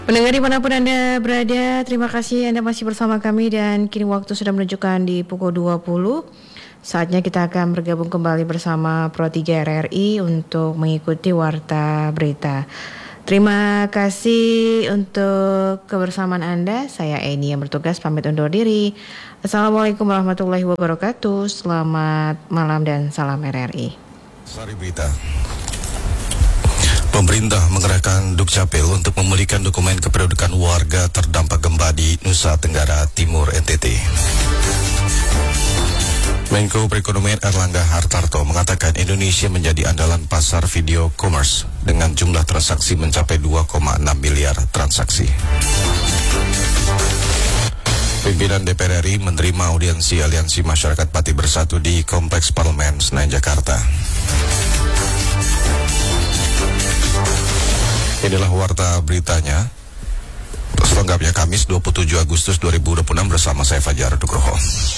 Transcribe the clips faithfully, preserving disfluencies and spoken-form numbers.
Pendengar dimanapun Anda berada, terima kasih Anda masih bersama kami dan kini waktu sudah menunjukkan di pukul dua puluh. Saatnya kita akan bergabung kembali bersama Pro tiga R R I untuk mengikuti Warta Berita. Terima kasih untuk kebersamaan Anda. Saya Eni yang bertugas pamit undur diri. Assalamualaikum warahmatullahi wabarakatuh. Selamat malam dan salam R R I. Sari Berita. Pemerintah mengerahkan Dukcapil untuk memulihkan dokumen kependudukan warga terdampak gempa di Nusa Tenggara Timur N T T. Menko Perekonomian Erlangga Hartarto mengatakan Indonesia menjadi andalan pasar video commerce dengan jumlah transaksi mencapai dua koma enam miliar transaksi. Pimpinan D P R R I menerima audiensi Aliansi Masyarakat Pati Bersatu di Kompleks Parlemen Senayan, Jakarta. Inilah warta beritanya selengkapnya Kamis dua puluh tujuh Agustus dua ribu dua puluh enam bersama saya Fajar Nugroho.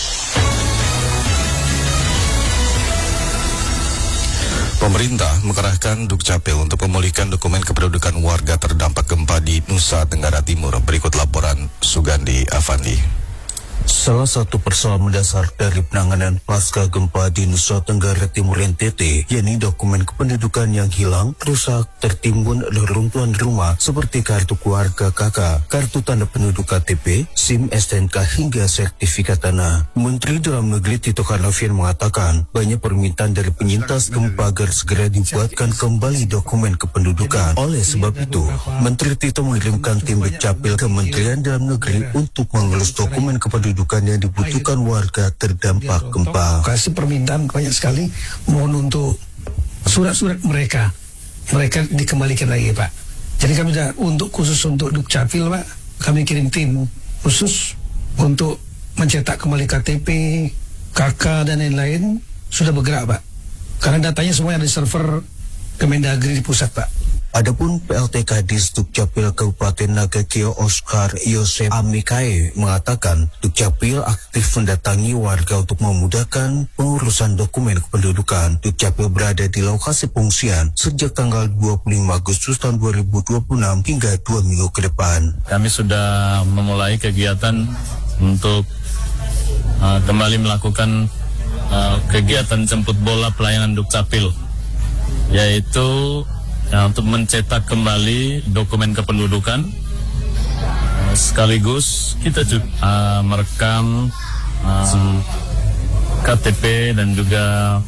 Pemerintah mengerahkan Dukcapil untuk memulihkan dokumen kependudukan warga terdampak gempa di Nusa Tenggara Timur. Berikut laporan Sugandi Avandi. Salah satu persoalan mendasar dari penanganan pasca gempa di Nusa Tenggara Timur N T T, yakni dokumen kependudukan yang hilang, rusak, tertimbun reruntuhan rumah seperti kartu keluarga K K, kartu tanda penduduk K T P, SIM, S T N K hingga sertifikat tanah. Menteri Dalam Negeri Tito Karnavian mengatakan banyak permintaan dari penyintas gempa agar segera dibuatkan kembali dokumen kependudukan. Oleh sebab itu, Menteri Tito mengirimkan tim Dukcapil ke Kementerian Dalam Negeri untuk mengelus dokumen kependudukan yang dibutuhkan warga terdampak gempa. Kasih permintaan banyak sekali, mohon untuk surat-surat mereka, mereka dikembalikan lagi Pak. Jadi kami sudah untuk khusus untuk Dukcapil Pak, kami kirim tim khusus untuk mencetak kembali K T P, K K dan lain-lain sudah bergerak Pak. Karena datanya semuanya ada di server Kemendagri di pusat Pak. Adapun P L T Kadis Dukcapil Kabupaten Nagakeo Oscar Yosef Amikae mengatakan Dukcapil aktif mendatangi warga untuk memudahkan pengurusan dokumen kependudukan. Dukcapil berada di lokasi pengungsian sejak tanggal dua puluh lima Agustus tahun dua ribu dua puluh enam hingga dua minggu ke depan. Kami sudah memulai kegiatan untuk uh, kembali melakukan uh, kegiatan jemput bola pelayanan Dukcapil, yaitu ya, untuk mencetak kembali dokumen kependudukan, uh, sekaligus kita juga uh, merekam uh, K T P dan juga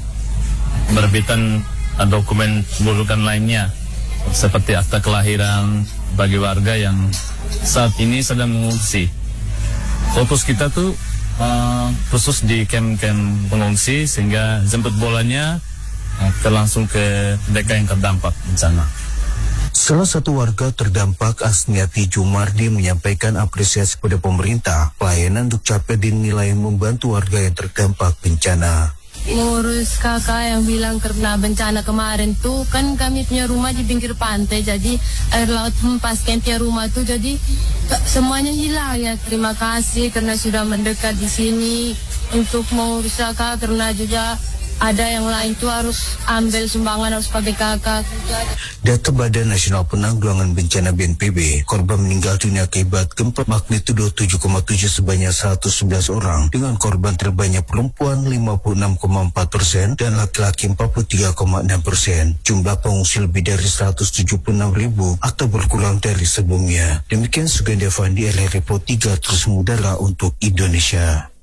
penerbitan uh, dokumen kependudukan lainnya seperti akta kelahiran bagi warga yang saat ini sedang mengungsi. Fokus kita tuh uh, khusus di kem-kem pengungsi sehingga jemput bolanya Nah, langsung ke mereka yang terdampak bencana. Salah satu warga terdampak Asniati Jumardi menyampaikan apresiasi pada pemerintah. Pelayanan Dukcapil dinilai membantu warga yang terdampak bencana. Ngurus kakak yang bilang karena bencana kemarin tuh kan kami punya rumah di pinggir pantai, jadi air laut hempaskan tiap rumah tuh, jadi semuanya hilang ya. Terima kasih karena sudah mendekat di sini untuk mengurus kakak, karena juga ada yang lain tuh harus ambil sumbangan, harus pakai kakak. Data Badan Nasional Penanggulangan Bencana B N P B, korban meninggal dunia akibat gempa magnitudo tujuh koma tujuh sebanyak seratus sebelas orang, dengan korban terbanyak perempuan lima puluh enam koma empat persen dan laki-laki empat puluh tiga koma enam persen. Jumlah pengungsi lebih dari seratus tujuh puluh enam ribu atau berkurang dari sebelumnya. Demikian Sugandi Avandi, L R I Pro tiga terus mengudara untuk Indonesia.